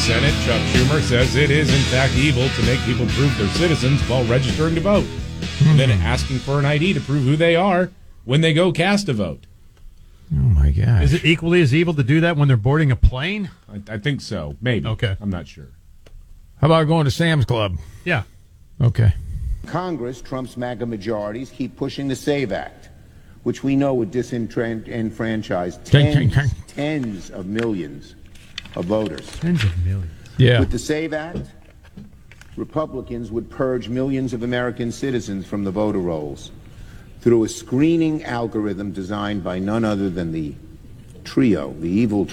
Senate, Chuck Schumer, says it is, in fact, evil to make people prove they're citizens while registering to vote. And then asking for an ID to prove who they are when they go cast a vote. Oh, my God. Is it equally as evil to do that when they're boarding a plane? I think so. Maybe. Okay. I'm not sure. How about going to Sam's Club? Yeah. Okay. Congress, Trump's MAGA majorities, keep pushing the SAVE Act, which we know would disenfranchise tens of millions of voters. Tens of millions. Yeah. With the SAVE Act, Republicans would purge millions of American citizens from the voter rolls through a screening algorithm designed by none other than the evil